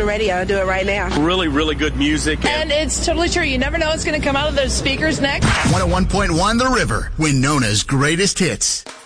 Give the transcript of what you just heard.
the radio. I'll do it right now. Really, really good music. And it's totally true. You never know what's going to come out of those speakers next. 101.1 The River, Winona's greatest hits.